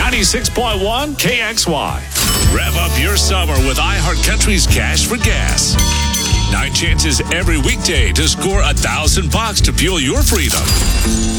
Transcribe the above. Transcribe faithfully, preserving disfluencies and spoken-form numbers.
ninety-six point one K X Y. Rev up your summer with iHeartCountry's Cash for Gas. Nine chances every weekday to score a thousand bucks to fuel your freedom.